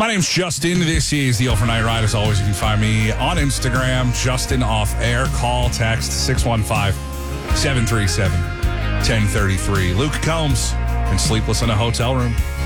My name's Justin. This is the Overnight Ride. As always, you can find me on Instagram, Justin Off Air. Call, text 615-737-1033. Luke Combs and Sleepless in a Hotel Room.